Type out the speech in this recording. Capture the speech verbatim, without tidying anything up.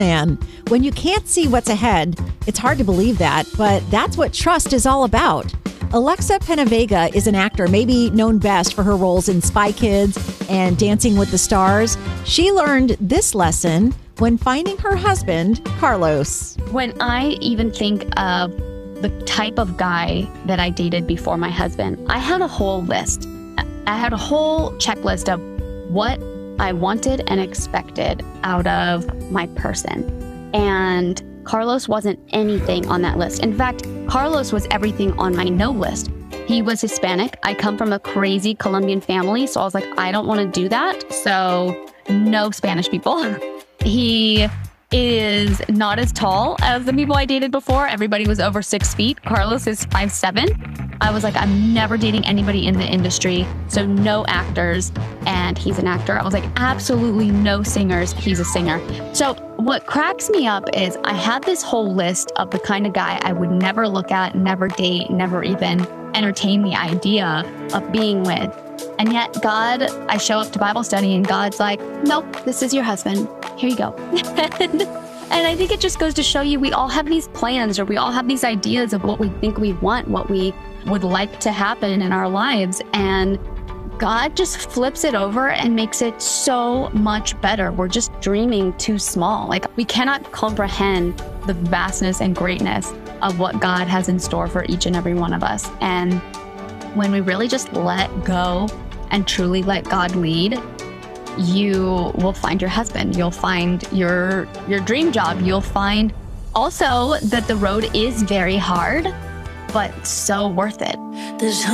Man, when you can't see what's ahead, it's hard to believe that, but that's what trust is all about. Alexa Penavega is an actor, maybe known best for her roles in Spy Kids and Dancing with the Stars. She learned this lesson when finding her husband, Carlos. When I even think of the type of guy that I dated before my husband, I had a whole list. I had a whole checklist of what I wanted and expected out of my person. And Carlos wasn't anything on that list. In fact, Carlos was everything on my no list. He was Hispanic. I come from a crazy Colombian family, so I was like, I don't want to do that. So no Spanish people. He is not as tall as the people I dated before. Everybody was over six feet. Carlos is five seven. I was like, I'm never dating anybody in the industry, so no actors, and he's an actor. I was like, absolutely no singers. He's a singer. So what cracks me up is I had this whole list of the kind of guy I would never look at, never date, never even entertain the idea of being with. And yet God, I show up to Bible study and God's like, nope, this is your husband. Here you go. And I think it just goes to show you we all have these plans, or we all have these ideas of what we think we want, what we would like to happen in our lives. And God just flips it over and makes it so much better. We're just dreaming too small. Like, we cannot comprehend the vastness and greatness of what God has in store for each and every one of us. And when we really just let go and truly let God lead, you will find your husband. You'll find your your dream job. You'll find also that the road is very hard, but so worth it. There's